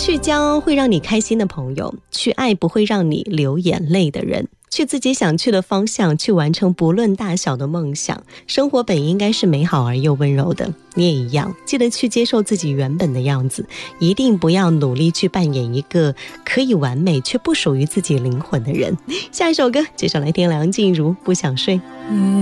去交会让你开心的朋友，去爱不会让你流眼泪的人，去自己想去的方向，去完成不论大小的梦想。生活本应该是美好而又温柔的，你也一样，记得去接受自己原本的样子，一定不要努力去扮演一个可以完美却不属于自己灵魂的人。下一首歌，接下来听梁静茹《不想睡》。